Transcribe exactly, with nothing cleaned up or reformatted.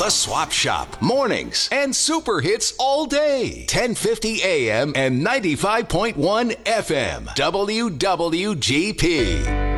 The Swap Shop, mornings and super hits all day. ten fifty A M and ninety-five point one F M. W W G P.